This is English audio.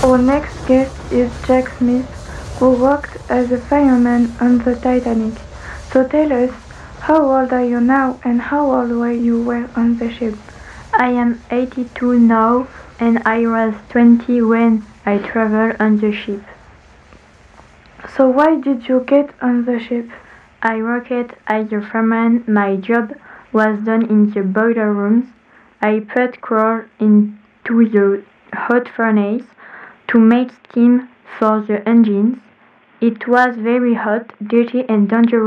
Our next guest is Jack Smith, who worked as a fireman on the Titanic. So tell us, how old are you now and how old were you on the ship? I am 82 now and I was 20 when I traveled on the ship. So why did you get on the ship? I worked as a fireman. My job was done in the boiler rooms. I put coal into the hot furnace to make steam for the engines. It was very hot, dirty and dangerous.